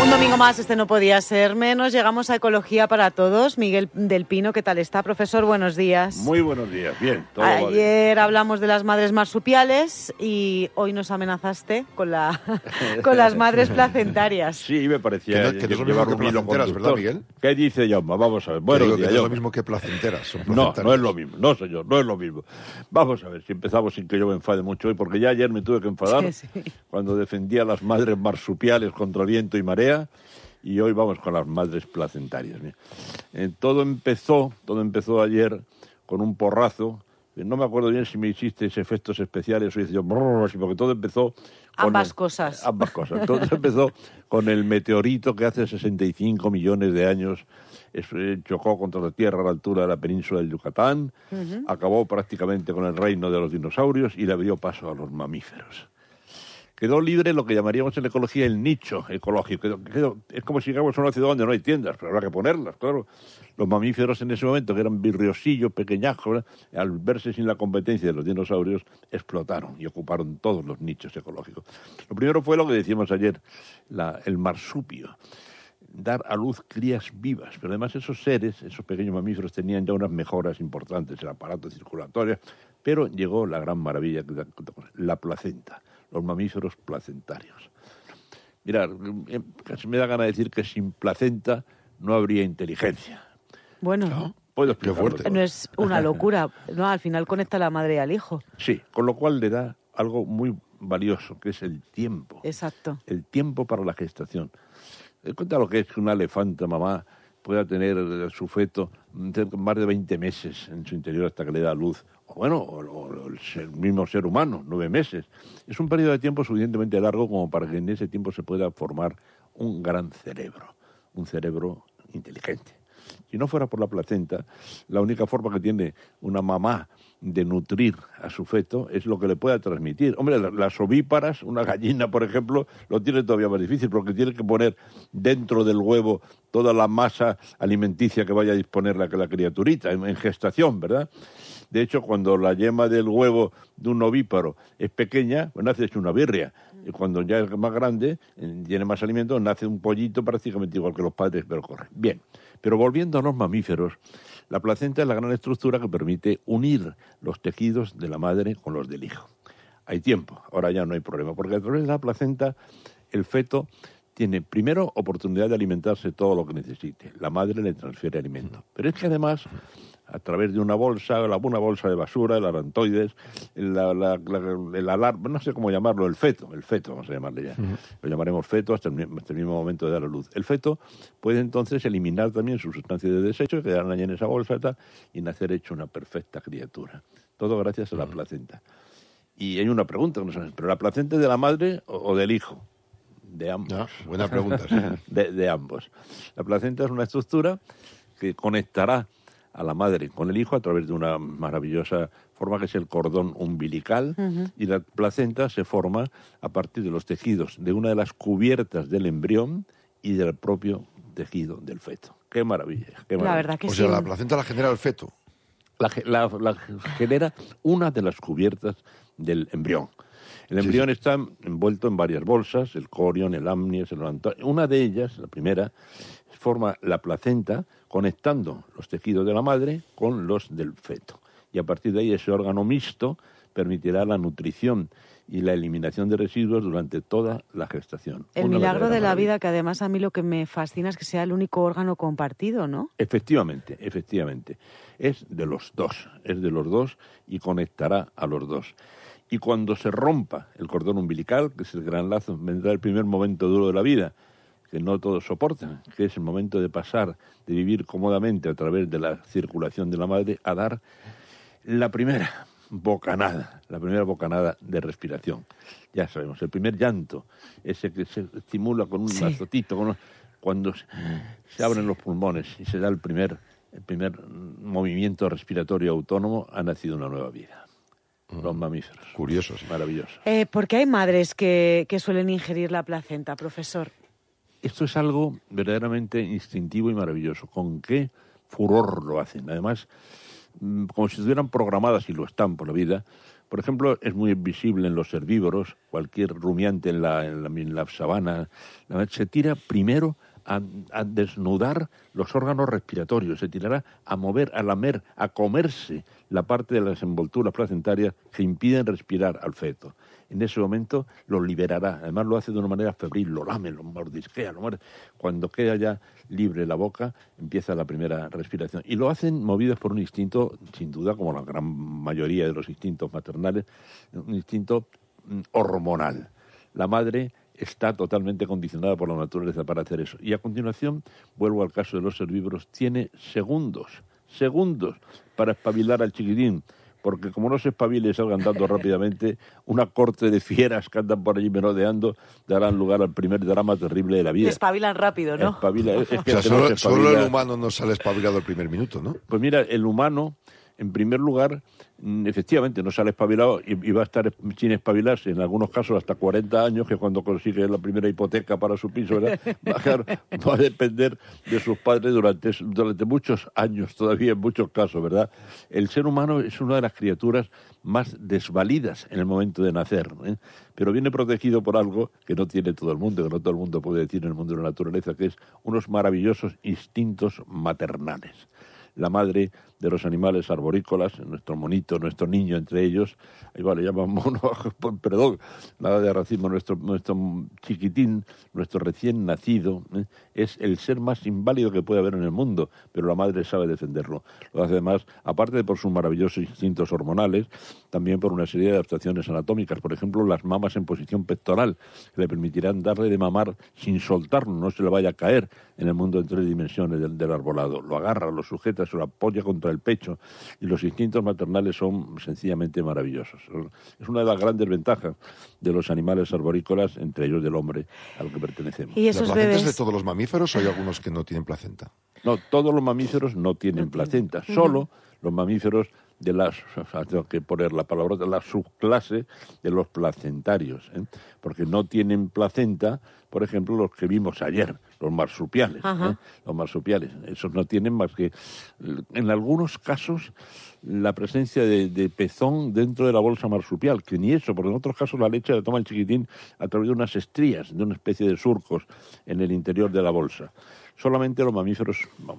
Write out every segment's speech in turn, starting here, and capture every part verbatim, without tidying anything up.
Un domingo más, este no podía ser menos. Llegamos a Ecología para Todos. Miguel del Pino, ¿qué tal está? Profesor, buenos días. Muy buenos días, bien. Todo Ayer bien. hablamos de las madres marsupiales y hoy nos amenazaste con, la, con las madres placentarias. Sí, me parecía que no, que no es lo mismo que placenteras, ¿verdad, Miguel? ¿Qué dice Jaume? Vamos a ver. Bueno, digo días, que no es yo. lo mismo que placenteras. Son No, no es lo mismo. No, señor, no es lo mismo. Vamos a ver si empezamos sin que yo me enfade mucho hoy, porque ya ayer me tuve que enfadar sí, sí. cuando defendía a las madres marsupiales contra viento y marea. Y hoy vamos con las madres placentarias. Eh, todo empezó, todo empezó ayer con un porrazo. No me acuerdo bien si me hiciste efectos especiales o hice yo, porque todo empezó con ambas el, cosas. Ambas cosas. Todo empezó con el meteorito que hace sesenta y cinco millones de años es, eh, chocó contra la Tierra a la altura de la península del Yucatán, uh-huh. acabó prácticamente con el reino de los dinosaurios y le abrió paso a los mamíferos. Quedó libre lo que llamaríamos en ecología el nicho ecológico. Quedó, quedó, es como si llegamos a una ciudad donde no hay tiendas, pero habrá que ponerlas, claro. Los mamíferos en ese momento, que eran virriosillos, pequeñajos, al verse sin la competencia de los dinosaurios, explotaron y ocuparon todos los nichos ecológicos. Lo primero fue lo que decíamos ayer, la, el marsupio. Dar a luz crías vivas, pero además esos seres, esos pequeños mamíferos, tenían ya unas mejoras importantes, el aparato circulatorio, pero llegó la gran maravilla, la placenta. Los mamíferos placentarios. Mirad, casi me da gana decir que sin placenta no habría inteligencia. Bueno, ¿no? Puedo explicarlo. No es una locura, ¿no? Al final conecta a la madre y al hijo. Sí, con lo cual le da algo muy valioso, que es el tiempo. Exacto. El tiempo para la gestación. Cuenta lo que es que una elefanta mamá pueda tener su feto más de veinte meses en su interior hasta que le da luz. O bueno, o, o el, ser, el mismo ser humano, nueve meses. Es un periodo de tiempo suficientemente largo como para que en ese tiempo se pueda formar un gran cerebro, un cerebro inteligente. Si no fuera por la placenta, la única forma que tiene una mamá de nutrir a su feto es lo que le pueda transmitir. Hombre, las ovíparas, una gallina, por ejemplo, lo tiene todavía más difícil porque tiene que poner dentro del huevo toda la masa alimenticia que vaya a disponer la, la criaturita en, en gestación, ¿verdad? De hecho, cuando la yema del huevo de un ovíparo es pequeña, pues nace hecho una birria. Y cuando ya es más grande, tiene más alimento, nace un pollito prácticamente igual que los padres, pero corre. Bien, pero volviendo a los mamíferos, la placenta es la gran estructura que permite unir los tejidos de la madre con los del hijo. Hay tiempo, ahora ya no hay problema, porque a través de la placenta el feto tiene primero oportunidad de alimentarse todo lo que necesite. La madre le transfiere alimento. Pero es que además, a través de una bolsa, una bolsa de basura, el arantoides, la, la, la, el alarma, no sé cómo llamarlo, el feto, el feto vamos a llamarle ya. Uh-huh. Lo llamaremos feto hasta el, hasta el mismo momento de dar a luz. El feto puede entonces eliminar también su sustancia de desecho, quedar allí en esa bolsa y, tal, y nacer hecho una perfecta criatura. Todo gracias a la uh-huh. placenta. Y hay una pregunta, ¿pero la placenta es de la madre o, o del hijo? De ambos. No, buena pregunta, sí. de, de ambos. La placenta es una estructura que conectará a la madre con el hijo a través de una maravillosa forma que es el cordón umbilical, uh-huh. y la placenta se forma a partir de los tejidos de una de las cubiertas del embrión y del propio tejido del feto. ¡Qué maravilla! Qué maravilla. La verdad que o sí. sea, la placenta la genera el feto. La, la, la genera una de las cubiertas del embrión. El embrión sí, sí. está envuelto en varias bolsas, el corion, el amnios, el orantoide. Una de ellas, la primera, forma la placenta conectando los tejidos de la madre con los del feto. Y a partir de ahí ese órgano mixto permitirá la nutrición y la eliminación de residuos durante toda la gestación. El Una milagro de la maravilla. Vida, que además a mí lo que me fascina es que sea el único órgano compartido, ¿no? Efectivamente, efectivamente. Es de los dos, es de los dos y conectará a los dos. Y cuando se rompa el cordón umbilical, que es el gran lazo, vendrá el primer momento duro de la vida, que no todos soportan, que es el momento de pasar, de vivir cómodamente a través de la circulación de la madre, a dar la primera bocanada, la primera bocanada de respiración. Ya sabemos, el primer llanto, ese que se estimula con un sí. azotito, con un, cuando se, se abren sí. los pulmones y se da el primer, el primer movimiento respiratorio autónomo, ha nacido una nueva vida. Los mamíferos. Curiosos. Sí. Maravilloso. Eh, ¿Por qué hay madres que, que suelen ingerir la placenta, profesor? Esto es algo verdaderamente instintivo y maravilloso. ¿Con qué furor lo hacen? Además, como si estuvieran programadas, y lo están por la vida, Por ejemplo, es muy visible en los herbívoros, cualquier rumiante en la, en la, en la sabana, se tira primero a, a desnudar los órganos respiratorios, se tirará a mover, a lamer, a comerse la parte de las envolturas placentarias que impiden respirar al feto. En ese momento lo liberará, además lo hace de una manera febril, lo lame, lo mordisquea, lo muerde. Cuando queda ya libre la boca, empieza la primera respiración. Y lo hacen movidos por un instinto, sin duda, como la gran mayoría de los instintos maternales, un instinto hormonal. La madre está totalmente condicionada por la naturaleza para hacer eso. Y a continuación, vuelvo al caso de los herbívoros, tiene segundos, segundos para espabilar al chiquitín, porque como no se espabile y salga andando rápidamente, una corte de fieras que andan por allí merodeando darán lugar al primer drama terrible de la vida. Espabilan rápido, ¿no? Espabila, es que o sea, no solo, se solo el humano no sale espabilado el primer minuto, ¿no? Pues mira, el humano, en primer lugar, efectivamente no sale espabilado y, y va a estar sin espabilarse en algunos casos hasta cuarenta años, que es cuando consigue la primera hipoteca para su piso, ¿verdad? Va a, quedar, va a depender de sus padres durante, durante muchos años, todavía en muchos casos, ¿verdad? El ser humano es una de las criaturas más desvalidas en el momento de nacer, ¿eh? Pero viene protegido por algo que no tiene todo el mundo, que no todo el mundo puede decir en el mundo de la naturaleza, que es unos maravillosos instintos maternales. La madre de los animales arborícolas, nuestro monito, nuestro niño entre ellos, ahí vale, llaman mono, perdón, nada de racismo, nuestro, nuestro chiquitín, nuestro recién nacido, ¿eh? es el ser más inválido que puede haber en el mundo, pero la madre sabe defenderlo. Lo hace además, aparte de por sus maravillosos instintos hormonales, también por una serie de adaptaciones anatómicas, por ejemplo, las mamas en posición pectoral, que le permitirán darle de mamar sin soltarlo, no se le vaya a caer en el mundo en tres dimensiones del, del arbolado. Lo agarra, lo sujeta, se lo apoya contra el pecho, y los instintos maternales son sencillamente maravillosos. Es una de las grandes ventajas de los animales arborícolas, entre ellos del hombre al que pertenecemos. ¿Y esos ¿La placenta bebés? es de todos los mamíferos o hay algunos que no tienen placenta? No, todos los mamíferos no tienen placenta, solo los mamíferos de las, o sea, tengo que poner la palabra, de la subclase de los placentarios, ¿eh? Porque no tienen placenta, por ejemplo, los que vimos ayer, los marsupiales, ¿eh? Los marsupiales, esos no tienen más que, en algunos casos, la presencia de, de pezón dentro de la bolsa marsupial, que ni eso, porque en otros casos la leche la toma el chiquitín a través de unas estrías, de una especie de surcos en el interior de la bolsa. Solamente los mamíferos,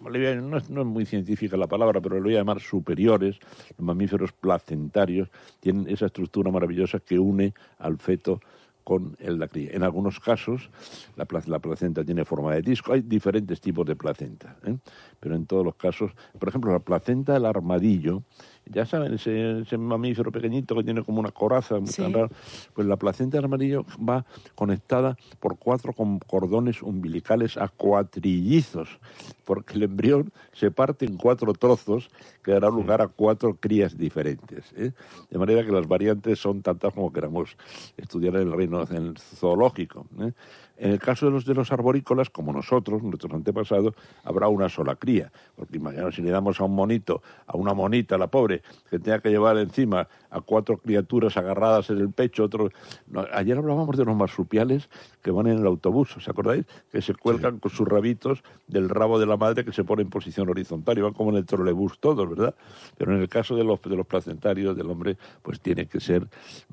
no es, no es muy científica la palabra, pero le voy a llamar superiores, los mamíferos placentarios, tienen esa estructura maravillosa que une al feto con el, la cría. En algunos casos la, la placenta tiene forma de disco, hay diferentes tipos de placenta, ¿eh? Pero en todos los casos, por ejemplo, la placenta del armadillo, ya saben, ese, ese mamífero pequeñito que tiene como una coraza, muy tan raro, pues la placenta del armadillo va conectada por cuatro con cordones umbilicales a cuatrillizos, porque el embrión se parte en cuatro trozos que dará lugar a cuatro crías diferentes, ¿eh? De manera que las variantes son tantas como queramos estudiar en el reino en el zoológico, ¿eh? En el caso de los de los arborícolas, como nosotros, nuestros antepasados, habrá una sola cría. Porque imaginaos si le damos a un monito, a una monita, la pobre, que tenga que llevar encima a cuatro criaturas agarradas en el pecho, otro... No, ayer hablábamos de los marsupiales que van en el autobús, ¿os acordáis? Que se cuelgan sí. con sus rabitos del rabo de la madre que se pone en posición horizontal y van como en el trolebús todos, ¿verdad? Pero en el caso de los, de los placentarios del hombre, pues tiene que ser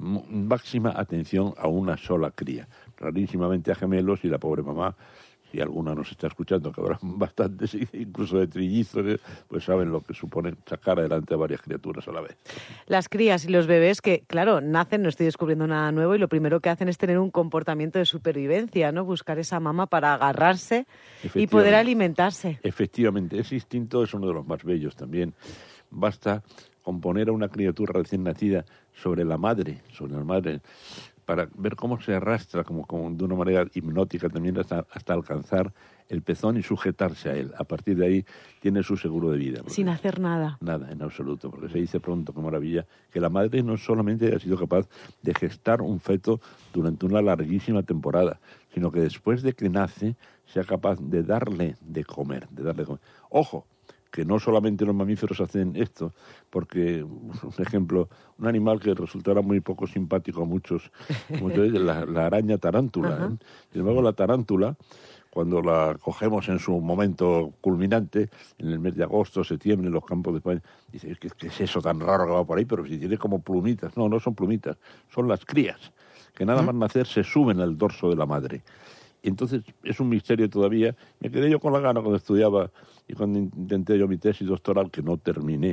máxima atención a una sola cría. Rarísimamente a gemelos, y la pobre mamá, si alguna nos está escuchando, que habrá bastantes, incluso de trillizos, pues saben lo que supone sacar adelante a varias criaturas a la vez. Las crías y los bebés que, claro, nacen, no estoy descubriendo nada nuevo, y lo primero que hacen es tener un comportamiento de supervivencia, ¿no? Buscar esa mama para agarrarse y poder alimentarse. Efectivamente, ese instinto es uno de los más bellos también. Basta con poner a una criatura recién nacida sobre la madre, sobre la madre, para ver cómo se arrastra como, como de una manera hipnótica también hasta, hasta alcanzar el pezón y sujetarse a él. A partir de ahí tiene su seguro de vida. Sin hacer nada. Nada, en absoluto, porque se dice pronto, qué maravilla, que la madre no solamente ha sido capaz de gestar un feto durante una larguísima temporada, sino que después de que nace sea capaz de darle de comer, de darle de comer. ¡Ojo! Que no solamente los mamíferos hacen esto, porque, un ejemplo, un animal que resultará muy poco simpático a muchos, como te digo, la, la araña tarántula. ¿eh? Sin embargo, la tarántula, cuando la cogemos en su momento culminante, en el mes de agosto, septiembre, en los campos de España, dice, ¿qué, qué es eso tan raro que va por ahí? Pero si tiene como plumitas. No, no son plumitas, son las crías, que nada más nacer se suben al dorso de la madre. Y entonces es un misterio todavía. Me quedé yo con la gana cuando estudiaba y cuando intenté yo mi tesis doctoral, que no terminé.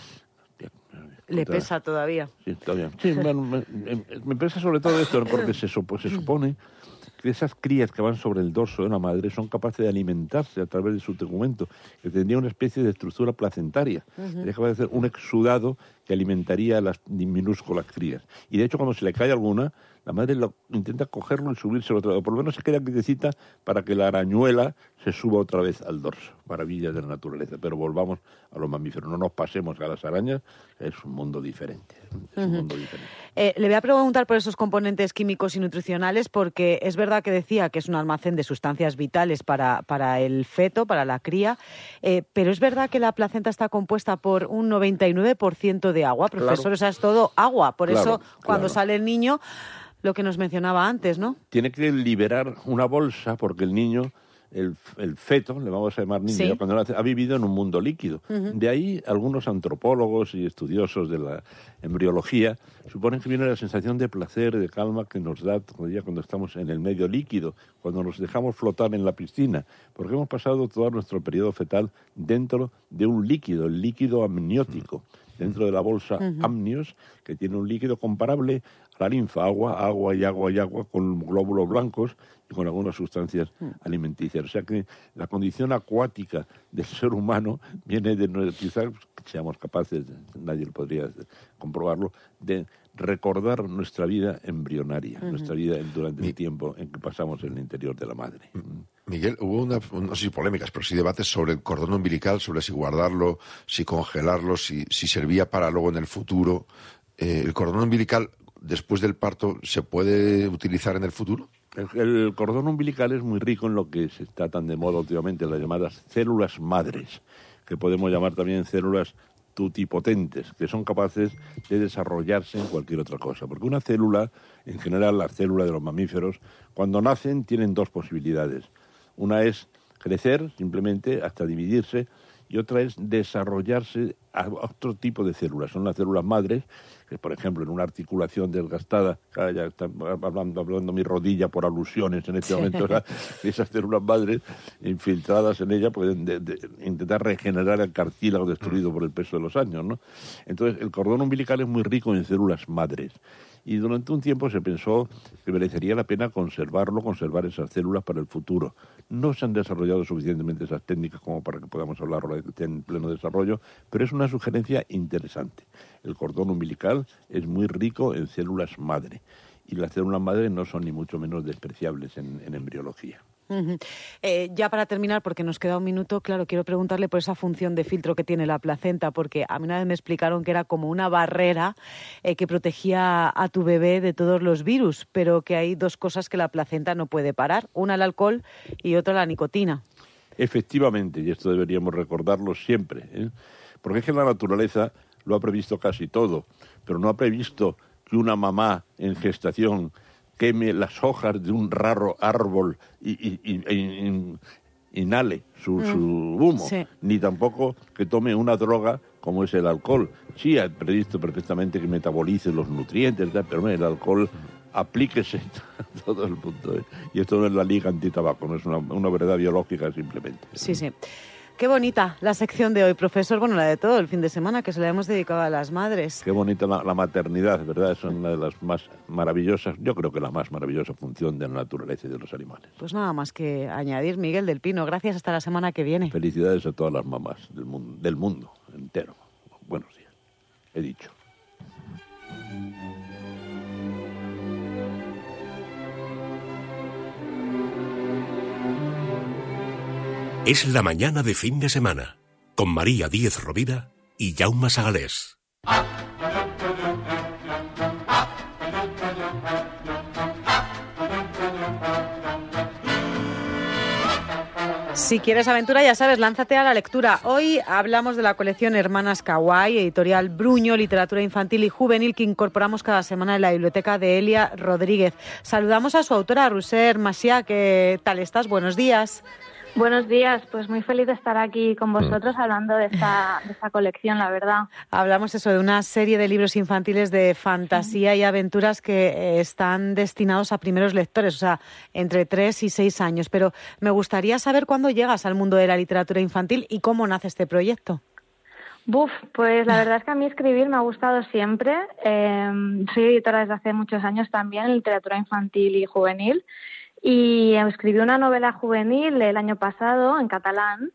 ¿Le Otra, pesa todavía? Sí, todavía. Sí, bueno, me, me pesa sobre todo esto, porque se, pues se supone que esas crías que van sobre el dorso de una madre son capaces de alimentarse a través de su tegumento, que tendría una especie de estructura placentaria. Uh-huh. Sería capaz de hacer un exudado que alimentaría a las minúsculas crías. Y de hecho, cuando se le cae alguna, la madre lo, intenta cogerlo y subirse al otro lado. Por lo menos se queda quietecita para que la arañuela se suba otra vez al dorso. Maravillas de la naturaleza. Pero volvamos a los mamíferos. No nos pasemos a las arañas. Es un mundo diferente. Es un uh-huh. mundo diferente. Eh, le voy a preguntar por esos componentes químicos y nutricionales, porque es verdad que decía que es un almacén de sustancias vitales para, para el feto, para la cría, eh, pero es verdad que la placenta está compuesta por un noventa y nueve por ciento de agua, profesor. Claro. O sea, es todo agua. Por claro, eso, cuando claro. sale el niño, lo que nos mencionaba antes, ¿no? Tiene que liberar una bolsa porque el niño, el, el feto, le vamos a llamar niño, ¿sí? cuando nace, ha vivido en un mundo líquido. Uh-huh. De ahí algunos antropólogos y estudiosos de la embriología suponen que viene la sensación de placer, de calma que nos da todavía cuando estamos en el medio líquido, cuando nos dejamos flotar en la piscina, porque hemos pasado todo nuestro periodo fetal dentro de un líquido, el líquido amniótico, dentro de la bolsa uh-huh. amnios, que tiene un líquido comparable a la linfa, agua, agua y agua y agua, con glóbulos blancos y con algunas sustancias alimenticias. O sea que la condición acuática del ser humano viene de, quizás seamos capaces, nadie lo podría comprobarlo, de recordar nuestra vida embrionaria, uh-huh. nuestra vida durante Mi... el tiempo en que pasamos en el interior de la madre. Miguel, hubo una, no sé si polémicas, pero sí debates sobre el cordón umbilical, sobre si guardarlo, si congelarlo, si, si servía para luego en el futuro. Eh, ¿El cordón umbilical después del parto se puede utilizar en el futuro? El, el cordón umbilical es muy rico en lo que se está tan de moda últimamente, las llamadas células madres, que podemos llamar también células tutipotentes, que son capaces de desarrollarse en cualquier otra cosa. Porque una célula, en general las células de los mamíferos, cuando nacen tienen dos posibilidades. Una es crecer simplemente hasta dividirse y otra es desarrollarse a otro tipo de células. Son las células madres, que por ejemplo en una articulación desgastada, ya está hablando, hablando mi rodilla por alusiones en este momento, o sea, esas células madres infiltradas en ella pueden de, de, intentar regenerar el cartílago destruido por el peso de los años, ¿no? Entonces el cordón umbilical es muy rico en células madres. Y durante un tiempo se pensó que merecería la pena conservarlo, conservar esas células para el futuro. No se han desarrollado suficientemente esas técnicas como para que podamos hablarlo en pleno desarrollo, pero es una sugerencia interesante. El cordón umbilical es muy rico en células madre, y las células madre no son ni mucho menos despreciables en, en embriología. Uh-huh. Eh, ya para terminar, porque nos queda un minuto, claro, quiero preguntarle por esa función de filtro que tiene la placenta, porque a mí una vez me explicaron que era como una barrera eh, que protegía a tu bebé de todos los virus, pero que hay dos cosas que la placenta no puede parar, una el alcohol y otra la nicotina. Efectivamente, y esto deberíamos recordarlo siempre, ¿eh? Porque es que la naturaleza lo ha previsto casi todo, pero no ha previsto que una mamá en gestación queme las hojas de un raro árbol y, y, y, y inhale su, mm, su humo, sí. Ni tampoco que tome una droga como es el alcohol. Sí, ha previsto perfectamente que metabolice los nutrientes, pero no, el alcohol aplíquese a todo el mundo, ¿eh? Y esto no es la liga antitabaco, no es una, una verdad biológica simplemente. Sí, sí. Qué bonita la sección de hoy, profesor. Bueno, la de todo el fin de semana, que se la hemos dedicado a las madres. Qué bonita la, la maternidad, ¿verdad? Es una de las más maravillosas, yo creo que la más maravillosa función de la naturaleza y de los animales. Pues nada más que añadir, Miguel del Pino. Gracias, hasta la semana que viene. Felicidades a todas las mamás del mundo, del mundo entero. Buenos días. He dicho. Es la mañana de fin de semana, con María Díez Rovira y Jaume Sagalés. Si quieres aventura, ya sabes, lánzate a la lectura. Hoy hablamos de la colección Hermanas Kawaii, editorial Bruño, literatura infantil y juvenil que incorporamos cada semana en la biblioteca de Elia Rodríguez. Saludamos a su autora, Roser Macià. ¿Qué tal estás? Buenos días. Buenos días, pues muy feliz de estar aquí con vosotros hablando de esta, de esta colección, la verdad. Hablamos eso de una serie de libros infantiles de fantasía y aventuras que están destinados a primeros lectores, o sea, entre tres y seis años. Pero me gustaría saber cuándo llegas al mundo de la literatura infantil y cómo nace este proyecto. Buf, pues la verdad es que a mí escribir me ha gustado siempre. Eh, soy editora desde hace muchos años también en literatura infantil y juvenil. Y escribí una novela juvenil el año pasado en catalán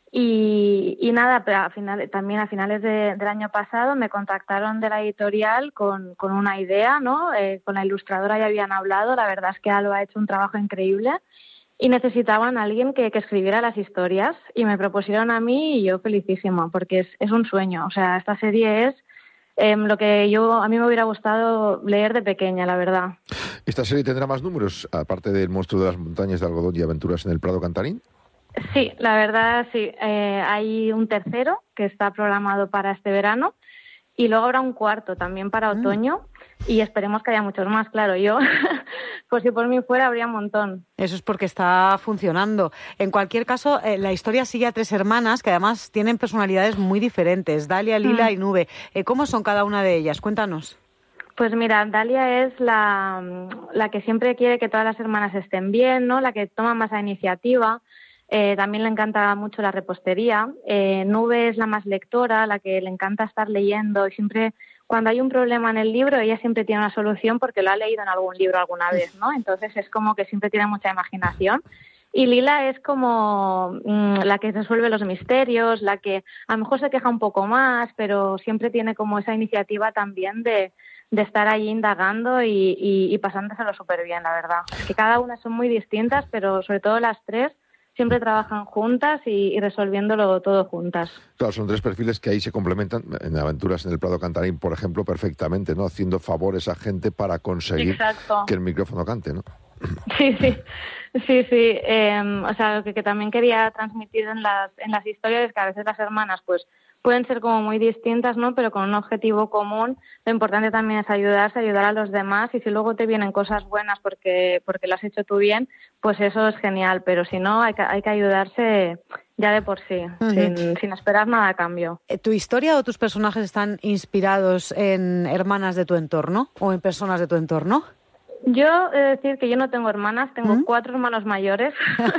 y, y nada, pero a final, también a finales de, del año pasado me contactaron de la editorial con, con una idea, ¿no? Eh, con la ilustradora ya habían hablado, la verdad es que Alba ha hecho un trabajo increíble y necesitaban a alguien que, que escribiera las historias y me propusieron a mí y yo felicísima porque es, es un sueño, o sea, esta serie es Eh, lo que yo a mí me hubiera gustado leer de pequeña, la verdad. ¿Esta serie tendrá más números, aparte del Monstruo de las Montañas de Algodón y Aventuras en el Prado Cantarín? Sí, la verdad sí. Eh, hay un tercero que está programado para este verano y luego habrá un cuarto también para Mm. otoño y esperemos que haya muchos más, claro. Yo, pues si por mí fuera, habría un montón. Eso es porque está funcionando. En cualquier caso, eh, la historia sigue a tres hermanas que además tienen personalidades muy diferentes, Dalia, Lila Mm. y Nube. Eh, ¿Cómo son cada una de ellas? Cuéntanos. Pues mira, Dalia es la, la que siempre quiere que todas las hermanas estén bien, ¿no? La que toma más la iniciativa. Eh, también le encanta mucho la repostería. Eh, Nube es la más lectora, la que le encanta estar leyendo y siempre, cuando hay un problema en el libro, ella siempre tiene una solución porque lo ha leído en algún libro alguna vez, ¿no? Entonces es como que siempre tiene mucha imaginación. Y Lila es como mmm, la que resuelve los misterios, la que a lo mejor se queja un poco más, pero siempre tiene como esa iniciativa también de, de estar ahí indagando y, y, y pasándoselo súper bien, la verdad. Que cada una son muy distintas, pero sobre todo las tres siempre trabajan juntas y, y resolviéndolo todo juntas. Claro, son tres perfiles que ahí se complementan, en Aventuras en el Prado Cantarín, por ejemplo, perfectamente, ¿no? Haciendo favores a gente para conseguir Exacto. que el micrófono cante, ¿no? Sí, sí, sí, sí. Eh, o sea, lo que, que también quería transmitir en las, en las historias es que a veces las hermanas, pues, pueden ser como muy distintas, ¿no? Pero con un objetivo común. Lo importante también es ayudarse, ayudar a los demás y si luego te vienen cosas buenas porque porque lo has hecho tú bien, pues eso es genial. Pero si no, hay que, hay que ayudarse ya de por sí, uh-huh. sin, sin esperar nada a cambio. ¿Tu historia o tus personajes están inspirados en hermanas de tu entorno o en personas de tu entorno? Yo he de decir que yo no tengo hermanas, tengo ¿Mm? cuatro hermanos mayores.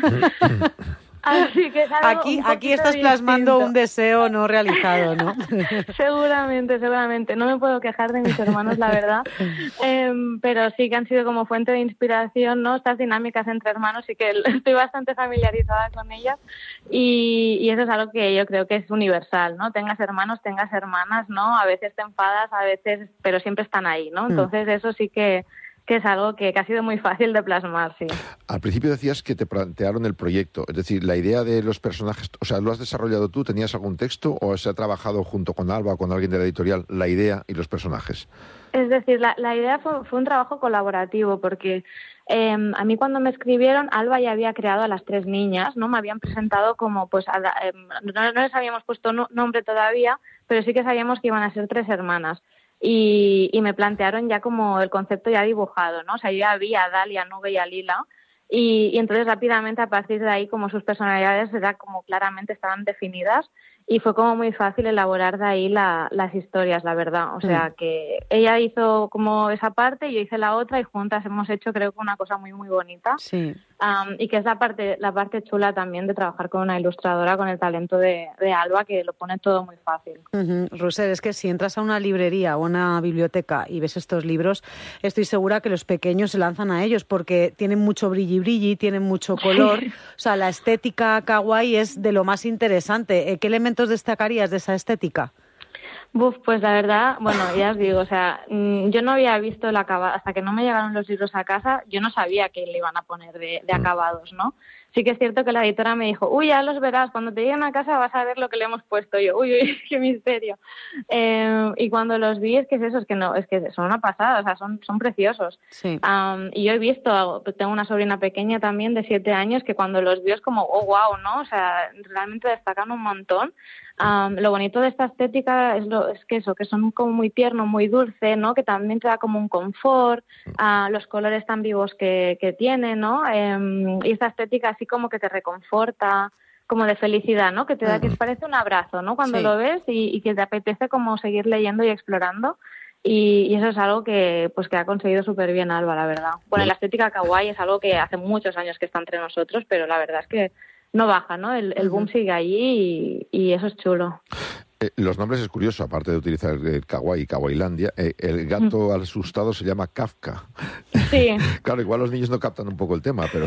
Así que es algo aquí, aquí estás plasmando distinto. Un deseo no realizado, ¿no? Seguramente, seguramente. No me puedo quejar de mis hermanos, la verdad. Eh, pero sí que han sido como fuente de inspiración, ¿no? Estas dinámicas entre hermanos y que estoy bastante familiarizada con ellas. Y, y eso es algo que yo creo que es universal, ¿no? Tengas hermanos, tengas hermanas, ¿no? A veces te enfadas, a veces, pero siempre están ahí, ¿no? Entonces mm. eso sí que... que es algo que, que ha sido muy fácil de plasmar, sí. Al principio decías que te plantearon el proyecto, es decir, la idea de los personajes, o sea, ¿lo has desarrollado tú? ¿Tenías algún texto o se ha trabajado junto con Alba o con alguien de la editorial la idea y los personajes? Es decir, la, la idea fue, fue un trabajo colaborativo porque eh, a mí cuando me escribieron, Alba ya había creado a las tres niñas, ¿no? Me habían presentado como, pues, a la, eh, no, no les habíamos puesto no, nombre todavía, pero sí que sabíamos que iban a ser tres hermanas. Y, y me plantearon ya como el concepto ya dibujado, ¿no? O sea, yo ya vi a Dalia, a Nube y a Lila y, y entonces rápidamente a partir de ahí como sus personalidades era como claramente estaban definidas y fue como muy fácil elaborar de ahí la, las historias, la verdad. O sea, que ella hizo como esa parte, yo hice la otra y juntas hemos hecho creo que una cosa muy, muy bonita. Sí. Um, y que es la parte la parte chula también de trabajar con una ilustradora con el talento de, de Alba, que lo pone todo muy fácil. Uh-huh. Roser, es que si entras a una librería o una biblioteca y ves estos libros, estoy segura que los pequeños se lanzan a ellos porque tienen mucho brilli brilli, tienen mucho color. O sea, la estética kawaii es de lo más interesante. ¿Qué elementos destacarías de esa estética? Buf, pues la verdad, bueno, ya os digo, o sea, yo no había visto el acabado, hasta que no me llegaron los libros a casa, yo no sabía que le iban a poner de, de acabados, ¿no? Sí que es cierto que la editora me dijo, uy, ya los verás, cuando te lleguen a casa vas a ver lo que le hemos puesto. Yo, uy, uy, qué misterio. Eh, y cuando los vi, es que es eso, es que no, es que son una pasada, o sea, son, son preciosos. Sí. Um, y yo he visto, tengo una sobrina pequeña también de siete años que cuando los vio es como, oh, wow, ¿no? O sea, realmente destacan un montón. Um, lo bonito de esta estética es, lo, es que eso, que son como muy tierno, muy dulce, ¿no? Que también te da como un confort, uh, los colores tan vivos que, que tiene, ¿no? Um, y esta estética así como que te reconforta, como de felicidad, ¿no? Que te da, que parece un abrazo, ¿no? Cuando Sí. lo ves y, y que te apetece como seguir leyendo y explorando. Y, y eso es algo que pues que ha conseguido súper bien Alba, la verdad. Bueno, la estética kawaii es algo que hace muchos años que está entre nosotros, pero la verdad es que no baja, ¿no? El, el boom sigue allí y, y eso es chulo. Eh, los nombres es curioso, aparte de utilizar el kawaii, kawailandia, eh, el gato mm. asustado se llama Kafka. Sí. Claro, igual los niños no captan un poco el tema, pero...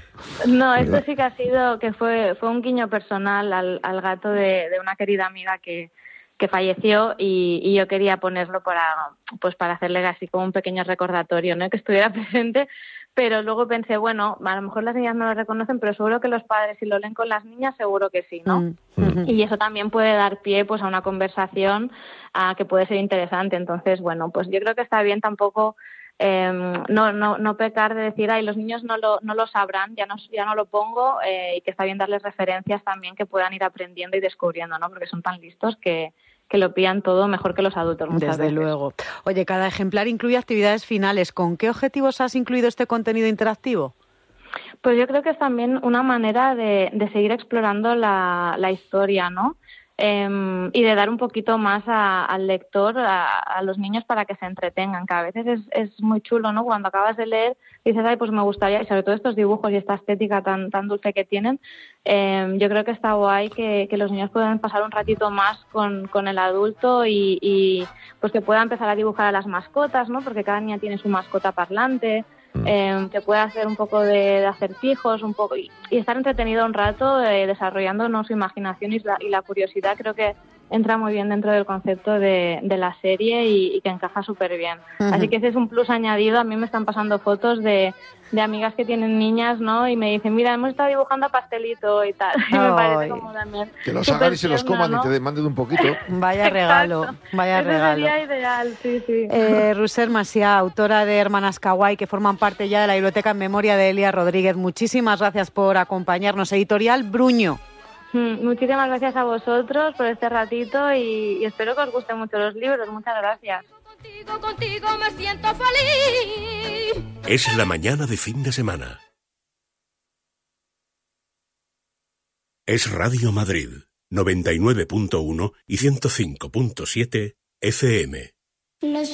No, esto sí que ha sido, que fue fue un guiño personal al, al gato de, de una querida amiga que, que falleció y, y yo quería ponerlo para, pues para hacerle así como un pequeño recordatorio, ¿no? Que estuviera presente. Pero luego pensé, bueno, a lo mejor las niñas no lo reconocen, pero seguro que los padres, si lo leen con las niñas, seguro que sí, ¿no? Mm. Y eso también puede dar pie pues a una conversación uh, que puede ser interesante. Entonces, bueno, pues yo creo que está bien tampoco eh, no, no, no pecar de decir, ay, los niños no lo, no lo sabrán, ya no, ya no lo pongo, eh, y que está bien darles referencias también que puedan ir aprendiendo y descubriendo, ¿no? Porque son tan listos que... que lo pillan todo mejor que los adultos muchas Desde veces. luego. Oye, cada ejemplar incluye actividades finales. ¿Con qué objetivos has incluido este contenido interactivo? Pues yo creo que es también una manera de, de seguir explorando la, la historia, ¿no? Eh, y de dar un poquito más a, al lector, a, a los niños para que se entretengan, que a veces es, es muy chulo, ¿no? Cuando acabas de leer dices, ay, pues me gustaría, y sobre todo estos dibujos y esta estética tan tan dulce que tienen, eh, yo creo que está guay que, que los niños puedan pasar un ratito más con, con el adulto y, y pues que pueda empezar a dibujar a las mascotas, ¿no? Porque cada niña tiene su mascota parlante. Eh, que pueda hacer un poco de, de acertijos un poco y, y estar entretenido un rato eh, desarrollando, ¿no? Su imaginación y la, y la curiosidad. Creo que entra muy bien dentro del concepto de, de la serie y, y que encaja súper bien. Uh-huh. Así que ese es un plus añadido. A mí me están pasando fotos de, de amigas que tienen niñas, ¿no? Y me dicen, mira, hemos estado dibujando a pastelito y tal. Y me parece como también que los hagan y se los coman, ¿no? Y te demanden un poquito. Vaya regalo, Exacto. vaya Eso regalo. sería ideal, sí, sí. Eh, Roser Macià, autora de Hermanas Kawaii, que forman parte ya de la biblioteca en memoria de Elia Rodríguez. Muchísimas gracias por acompañarnos. Editorial Bruño. Muchísimas gracias a vosotros por este ratito y, y espero que os gusten mucho los libros. Muchas gracias. Contigo, contigo me siento feliz. Es la mañana de fin de semana. Es Radio Madrid, noventa y nueve punto uno y ciento cinco punto siete F M. Los